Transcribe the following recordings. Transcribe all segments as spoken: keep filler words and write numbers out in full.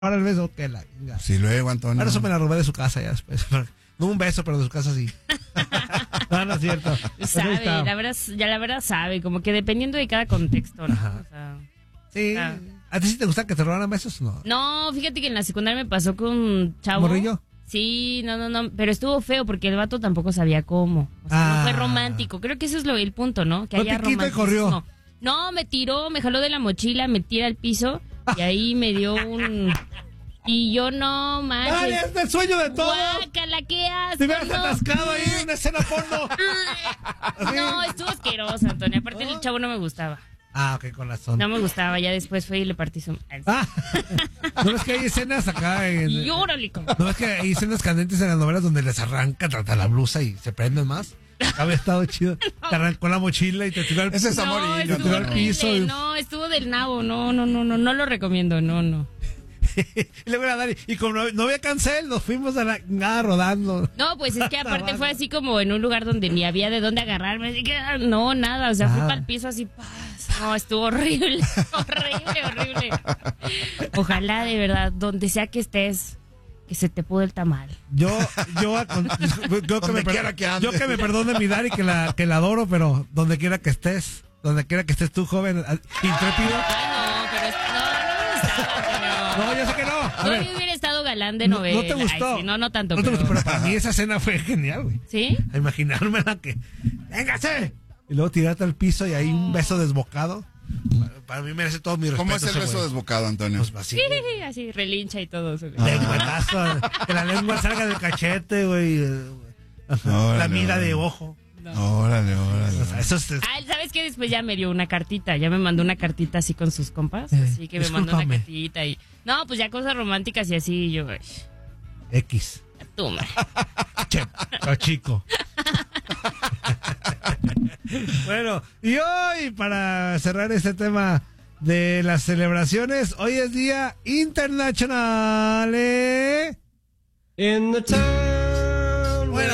Ahora el beso, que la... Sí, luego, Antonio. Ahora eso me la robé de su casa ya después. No un beso, pero de su casa sí. No, no es cierto. Sabe, la verdad, ya la verdad sabe, como que dependiendo de cada contexto, ¿no? Ajá. O sea, Sí. ah. ¿A ti sí te gusta que te robaran besos o no? No, fíjate que en la secundaria me pasó con un chavo. ¿Morrillo? Sí, no, no, no, pero estuvo feo porque el vato tampoco sabía cómo. O sea, Ah. no fue romántico. Creo que ese es lo, el punto, ¿no? Que No haya te quita y romanticismo. corrió. No, me tiró, me jaló de la mochila, me tira al piso y ahí me dio un... Y yo no, ¡Ay, manches. es el sueño de todos! Guácala, ¿qué asco? Te hubieras no. atascado ahí en una escena porno. Así. No, estuvo asqueroso, Antonio. Aparte el chavo no me gustaba. Ah, ok, con razón. No me gustaba, ya después fue y le partí su... Ah, ¿no ves que hay escenas acá en... Y órale, como... ¿No ves que hay escenas candentes en las novelas donde les arranca hasta la blusa y se prenden más? Había estado chido. Te arrancó la mochila y te tiró al Ese es amor No, y estuvo tiró al horrible, piso. y- no, estuvo del nabo, no, no, no, no, no lo recomiendo, no, no. y luego era Dani. Y como no, no había cancel, nos fuimos a la nada rodando. No, pues es que aparte fue así como en un lugar donde ni había de dónde agarrarme, así que no, nada, o sea, fui Nada. para el piso así, paz. No, estuvo horrible, horrible, horrible. Ojalá de verdad, donde sea que estés, que se te pude el tamal. Yo, yo, acon- yo, que Donde me, per- quiera que ande. yo que me perdone mi Dari, que la, que la adoro, pero donde quiera que estés, donde quiera que estés tú, joven, intrépido. Ay, no, pero es- no, no me gustaba, No, yo sé que no. A no. ver, Yo hubiera estado galán de no, novela. no te gustó. Ay, sí, no, no tanto, No te pero... gustó, pero para mí esa escena fue genial, güey. ¿Sí? A imaginármela que, ¡véngase! Y luego tirarte al piso y ahí un beso desbocado. Para, para mí merece todo mi respeto. ¿Cómo es el ese beso güey. desbocado, Antonio? Pues así. Sí, así, relincha y todo eso. Lengüetazo, que la lengua salga del cachete, güey. Ajá, Órale, la mira órale. de ojo. Órale, órale. O sea, eso es... Ah, ¿sabes qué? Después ya me dio una cartita, ya me mandó una cartita así con sus compas, Eh, así que me mandó una discúlpame. cartita y... No, pues ya cosas románticas y así, y yo... ay, X. tú, man. Che, o chico. Bueno, y hoy, para cerrar este tema de las celebraciones, hoy es Día Internacional. ¿eh? In the town Bueno,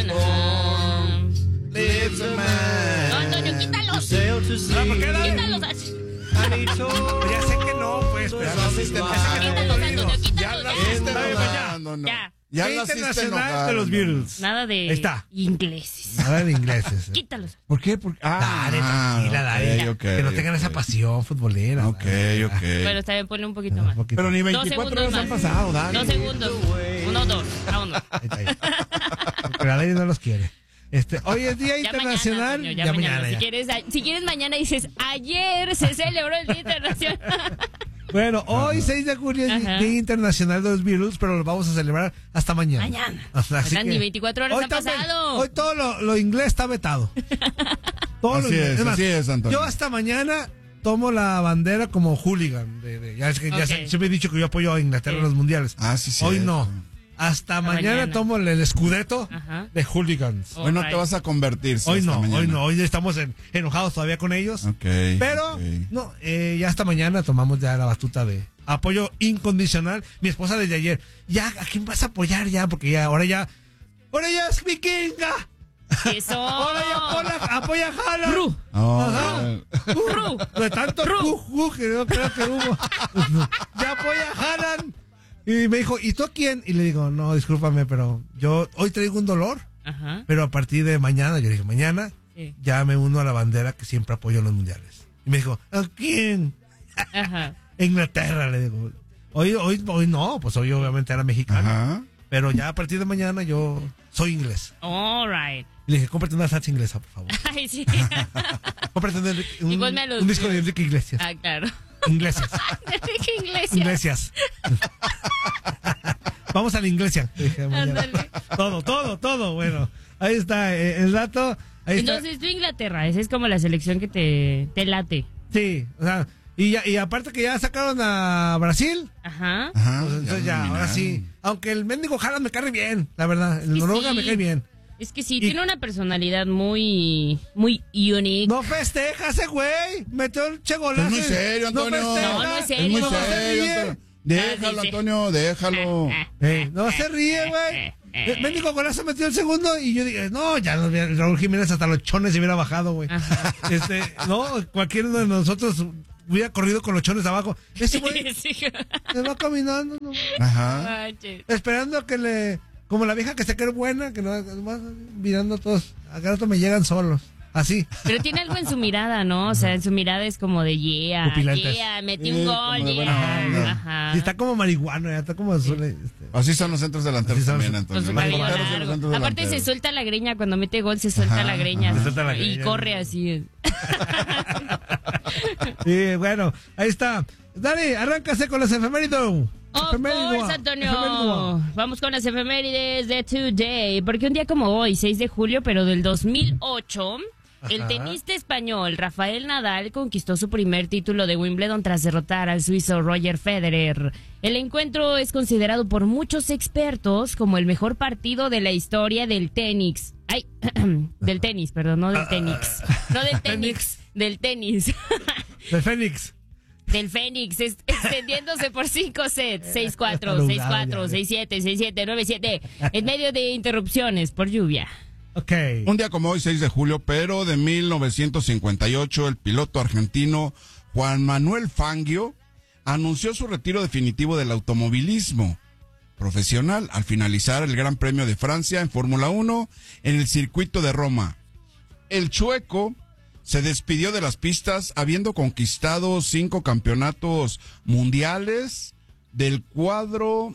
lives a No, man. Antonio, quítalos. sail to sea. Ah, ¿por qué no? Quítalos. así. And he told Ya sé que no, pues, pero Ya lo hiciste Quítalos, Antonio, Ya quítalos. la ya. hiciste Está bien, enojando, no. Ya. Ya Día la hiciste Internacional enojando. de los Beatles. Nada de Ahí está. ingleses. Nada de ingleses. Quítalos. ¿Por qué? Porque, Dale, ah, tranquila, dale. ok, ok, que no tengan ok. esa pasión futbolera. Ok, dale. ok. Bueno, está bien, ponle un poquito Un más. poquito. Pero ni Dos veinticuatro segundos horas han más. pasado, Dani. Dos segundos. Uno, dos. Vámonos. Ahí está, ahí. Pero la ley no los quiere. Este, hoy es Día Ya Internacional. mañana, Antonio, ya mañana. Si, ya. quieres, a- si quieres mañana dices, ayer se celebró el Día Internacional. Bueno, hoy seis de julio es Ajá. Día Internacional de los Beatles, pero lo vamos a celebrar hasta mañana. Mañana. O sea, así Oigan, que ni veinticuatro horas hoy han también- pasado. Hoy todo lo, lo inglés está vetado. Todo Así lo inglés. es, más, así es, Antonio. Yo hasta mañana tomo la bandera como hooligan. De, de- ya es que ya Ok. sé- siempre he dicho que yo apoyo a Inglaterra en Sí. los mundiales. Ah, sí, sí. Hoy no. Hasta mañana, mañana. tomo el, el escudeto Ajá. de hooligans. Oh. Hoy no te Alright. vas a convertir. sí, Hoy hasta no, mañana. hoy no, hoy estamos en- enojados todavía con ellos. Ok. Pero, ok. no, eh, ya hasta mañana tomamos ya la batuta de apoyo incondicional. Mi esposa desde ayer, ya, ¿a quién vas a apoyar ya? Porque ya, ahora ya, ahora ya es vikinga. Eso. Ahora ya apoya, apoya a Haaland. Ru. Oh, Ajá. Ru. De tanto ju, ju que yo creo que hubo. Ya apoya a Haaland. Y me dijo, ¿y tú a quién? Y le digo, no, discúlpame, pero yo hoy traigo un dolor. Ajá. Pero a partir de mañana, yo dije, mañana Sí. ya me uno a la bandera que siempre apoyo en los mundiales. Y me dijo, ¿a quién? Ajá. Inglaterra, le digo. Hoy, hoy, hoy no, pues hoy obviamente era mexicano. Ajá. Pero ya a partir de mañana yo soy inglés. All right. Y le dije, cómprate una salsa inglesa, por favor. Ay, sí. Cómprate un, un, Y ponme a los- un disco de Enrique Iglesias. Ah, claro. Iglesias. Enrique Iglesias. Iglesias. Vamos a la iglesia. Dije, mañana. Ándale. Todo, todo, todo. Bueno, ahí está eh, el dato. Ahí está. Entonces tú Inglaterra, esa es como la selección que te, te late. Sí, o sea, y, ya, y aparte que ya sacaron a Brasil. Ajá. Ajá. Pues entonces ya, dominaron. ahora sí. Aunque el mendigo Haaland me cae bien, la verdad. El Sí, Noruega sí. me cae bien. Es que sí, Y- tiene una personalidad muy, muy unique. No festeja ese güey. Metió el che golazo. Es muy serio, Antonio. No festeja. No, no es Es serio. muy No se serio, ríe. Antonio. Déjalo, Ah, dice. Antonio, déjalo. Eh, no se ríe, güey. El mendigo golazo metió el segundo y yo dije, no, ya no, Raúl Jiménez hasta los chones se hubiera bajado, güey. Ajá. Este, no, cualquiera de nosotros hubiera corrido con los chones abajo. Ese güey Sí. se va caminando, no, Ajá. Manches. esperando a que le... Como la vieja que se cree buena, que no va mirando a todos. Acá rato me llegan solos. Así. Pero tiene algo en su mirada, ¿no? O sea, en su mirada es como de yeah, Pupilentes. yeah, metí Sí, un como gol, de buena yeah. onda. Ajá. Y está como marihuano, ya está como azul. Este. Así son los centros delanteros Así son también, los- Antonio. Con su Los cabello porteros y los largo. centros Aparte se delanteros. suelta la greña, cuando mete gol se suelta Ajá, la greña. ajá. Se suelta la Y greña. corre así. Y bueno, ahí está. Dale, arráncase con las efemérides. Of course, Antonio. Vamos con las efemérides de Today. Porque un día como hoy, seis de julio, pero del dos mil ocho, el Ajá. tenista español Rafael Nadal conquistó su primer título de Wimbledon tras derrotar al suizo Roger Federer. El encuentro es considerado por muchos expertos como el mejor partido de la historia del tenis. Ay, del tenis, perdón, no del tenis. No del tenis, del tenis. Del Fénix. Del Fénix, es- extendiéndose por cinco sets, seis cuatro, seis cuatro, seis siete, seis siete, nueve siete, en medio de interrupciones por lluvia. Ok. Un día como hoy, seis de julio, pero de mil novecientos cincuenta y ocho, el piloto argentino Juan Manuel Fangio anunció su retiro definitivo del automovilismo profesional al finalizar el Gran Premio de Francia en Fórmula uno en el circuito de Roma. El chueco se despidió de las pistas habiendo conquistado cinco campeonatos mundiales del cuadro...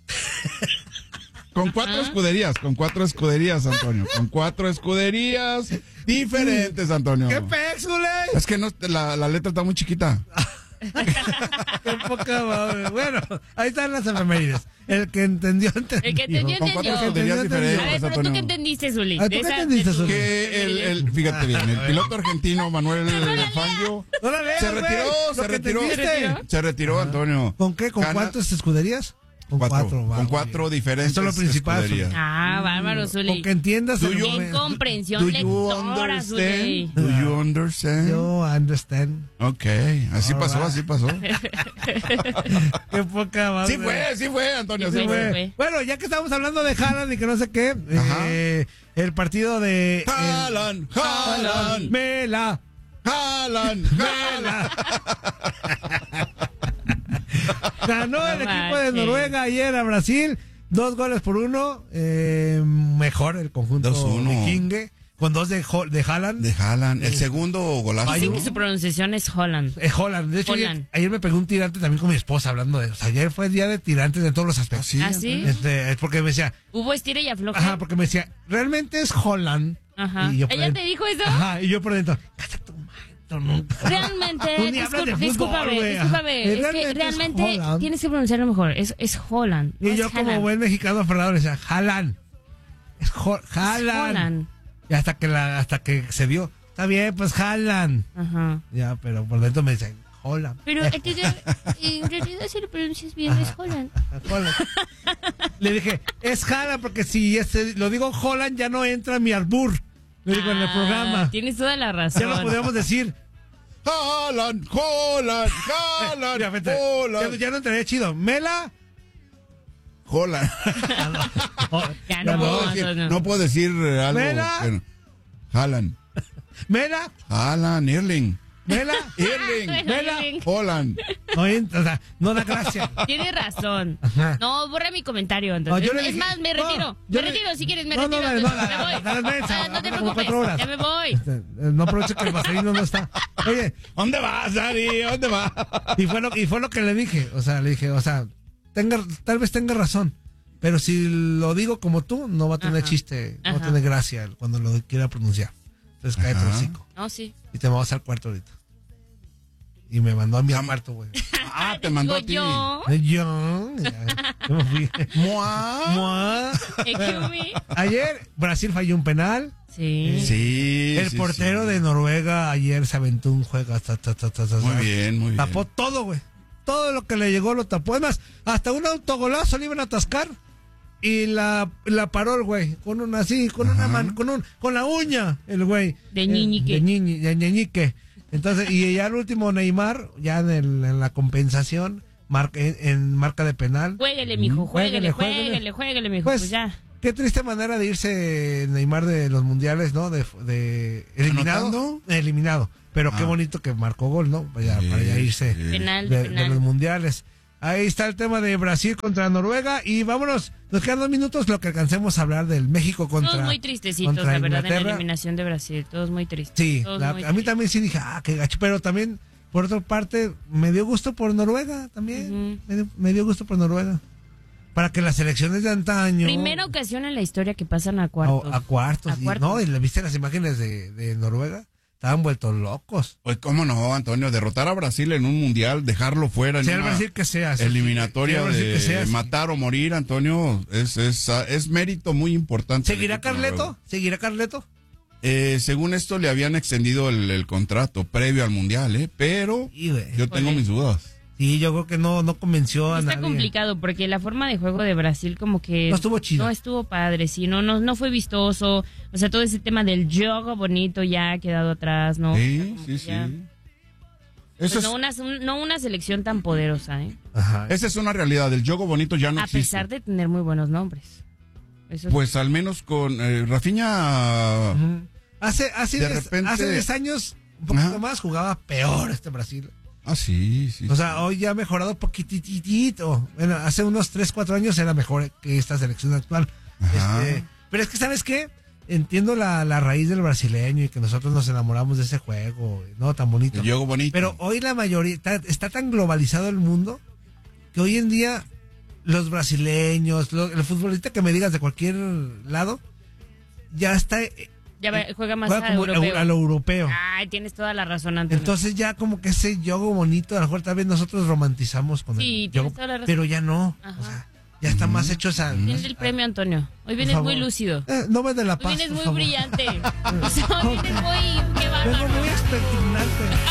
Con cuatro escuderías, con cuatro escuderías, Antonio. Con cuatro escuderías diferentes, Antonio. ¡Qué pexule! Es que no, la, la letra está muy chiquita. ¡Qué poca madre! Bueno, ahí están las efemérides. El que entendió, entendió. El que entendió, Con cuatro entendió. escuderías A ver, A ver, diferentes, pero tú Antonio. qué entendiste, Zuli. Ah, ¿tú De qué esa- entendiste, de tus- Zuli? Que el, el, fíjate bien, el piloto argentino Manuel Fangio No la leas, se güey. retiró, Lo se que retiró, entendiste. se retiró, Antonio. ¿Con qué? ¿Con Gana- cuántas escuderías? Con Cuatro, cuatro. va, con muy cuatro bien. diferentes Esto es lo principal. escuderías. Ah, bárbaro, Con Zuli. que entiendas. Do el you- En momento. comprensión Do you lectora, Zuli. understand? Do you understand? Yo understand. Ok, así All pasó, right. así pasó. Qué poca madre. Sí fue, sí fue, Antonio, Sí sí fue, fue. sí fue. Bueno, ya que estamos hablando de Haaland y que no sé qué, Ajá. eh, el partido de... Haaland, el- Haaland, Mela. Haaland, Haaland. Ganó el No equipo de manches. Noruega ayer a Brasil. Dos goles por uno. Eh, mejor el conjunto Dos uno. vikingue. Con dos de, Ho- de Haaland. De Haaland, el segundo golazo. Dicen que su pronunciación es Holland. Eh, Holland. De hecho, Holland. ayer, ayer me pegó un tirante también con mi esposa hablando de... O sea, ayer fue día de tirantes de todos los aspectos. Sí, ¿Ah, sí? Este, es porque me decía... Hubo estira y afloje. Ajá, porque me decía, realmente es Holland. Ajá. Y yo por ¿Ella dentro- te dijo eso? Ajá, y yo por dentro... Cállate tu madre, no. Realmente, Tú ni hablas de discul- fútbol, discúlpame, güey. discúlpame. Ajá. Es que Realmente es realmente Holland. tienes que pronunciarlo mejor. Es, es Holland. no Y es yo como Haaland. buen mexicano Fernando le decía, Haaland. Es Ho- Haaland. Holland. Y hasta que la, hasta que se dio, está bien, pues Haaland. Ajá. Ya, pero por dentro me dicen, Holland. Pero Eh, entonces, en realidad si lo pronuncias bien es Holland. Holland. Le dije, es Haaland porque si este, lo digo Holland ya no entra mi albur. Le digo en el Ah, programa. Tienes toda la razón. Ya lo podríamos decir. Haaland, Haaland, Haaland, Ya, vete. ya, Haaland. ya no entraría chido. Mela. Haaland. Oh, Ya No no, puedo no, decir, no. no puedo decir eh, algo. Mela. Bueno, Haaland, Mela. Haaland, Erling, Mela. Erling, Vela. Haaland. No, entra, o sea, no da gracia. Tienes razón. Ajá. No, borra mi comentario. No, Entonces. yo le es dije- más, me no, retiro. yo me le- retiro si quieres, me No, no, retiro. no, no, la- me voy. la- la mensa, Ah, no te como preocupes. cuatro horas. Ya me voy. Este, eh, No aprovecho que el Marcelino no está. Oye, ¿Dónde vas, Ari? ¿Dónde vas? y fue lo, y fue lo que le dije. O sea, le dije, o sea, tenga, tal vez tenga razón. Pero si lo digo como tú, no va a tener Ajá. chiste, no va a Ajá. tener gracia cuando lo quiera pronunciar. Entonces cae Ajá. por hocico. No, sí. Y te vas al cuarto ahorita. Y me mandó a mi cuarto, güey. Ah, te mandó a Digo ti. yo. Eh, Yo, ya, yo me fui. Mua. Mua. Excuse me. Ayer Brasil falló un penal. Sí. Sí. El sí, portero sí. de Noruega ayer se aventó un juego. ta, ta, ta, ta, ta, Muy ta. bien, muy bien. Tapó todo, güey. Todo lo que le llegó lo tapó. Además, hasta un autogolazo le iban a atascar. Y la, la paró el güey. Con una así, con una Ajá. mano, con un, con la uña, el güey. De Eh, ñiñique. De, ñiñi- de ñeñique. Entonces, y ya el último Neymar, ya en, el- en la compensación, marca, en, en marca de penal. Juéguele, mijo, Juéguele, juéguele, juéguele. juéguele, juéguele, mijo. Pues, Pues, ya. Qué triste manera de irse Neymar de los mundiales, ¿no? De, de eliminado. ¿Anotando? Eliminado. Pero Ah. qué bonito que marcó gol, ¿no? Para, Sí, para ya irse sí. Penal, de, penal. de los mundiales. Ahí está el tema de Brasil contra Noruega. Y vámonos, nos quedan dos minutos lo que alcancemos a hablar del México contra Todos muy tristecitos, contra la verdad, en la Inglaterra. eliminación de Brasil. Todos muy tristes. Sí, Todos la- muy a mí tristes. también sí dije, ah, qué gacho. Pero también, por otra parte, me dio gusto por Noruega también. Ujú. me, dio, me dio gusto por Noruega. Para que las elecciones de antaño. Primera ocasión en la historia que pasan a cuartos. A, a cuartos. A y- cuartos. no, y le viste las imágenes de, de Noruega. Estaban vueltos locos. Pues cómo no, Antonio, derrotar a Brasil en un mundial, dejarlo fuera en Sea el una Brasil que sea. sí. eliminatoria Sea el Brasil de que sea, sí. matar o morir, Antonio, es, es, es mérito muy importante. ¿Seguirá del equipo Carleto? noruego. ¿Seguirá Carleto? Eh, según esto le habían extendido el, el contrato previo al mundial, ¿eh? Pero Sí, güey. yo tengo Híjole. mis dudas. Sí, yo creo que no, no convenció a Está nadie. complicado porque la forma de juego de Brasil como que No estuvo chido. no estuvo padre, sí, no, no, no fue vistoso, o sea, todo ese tema del juego bonito ya ha quedado atrás, ¿no? O sea, Sí, como sí, que sí. ya- Eso pues es, no, una, no una selección tan poderosa, ¿eh? Ajá. esa es una realidad. El juego bonito ya no A existe. pesar de tener muy buenos nombres. Eso sí. Pues al menos con eh, Rafinha. Ujú. Hace, hace, De diez- repente- hace diez años, un poquito Ajá. más, jugaba peor este Brasil. Ah, sí, sí. O sea, hoy ya ha mejorado poquititito. Bueno, hace unos tres, cuatro años era mejor que esta selección actual. Ajá. Este, pero es que, ¿sabes qué? Entiendo la, la raíz del brasileño y que nosotros nos enamoramos de ese juego, ¿no? Tan bonito. El juego bonito. Pero hoy la mayoría, está, está tan globalizado el mundo que hoy en día los brasileños, lo- el futbolista que me digas de cualquier lado, ya está, eh, ya va- juega más juega a como europeo. a lo europeo. Ay, tienes toda la razón, Antonio. Entonces ya como que ese yogo bonito, a lo mejor tal vez nosotros romantizamos con Sí, el tienes yogo, toda la razón. pero ya no. Ajá. O sea, ya está más hecho esa... Tienes el premio, Antonio. Hoy vienes favor. muy lúcido. Eh, no me de la Hoy paz, vienes por muy favor. brillante. O sea, hoy vienes muy... ¡Qué Vengo bárbaro! muy expectante.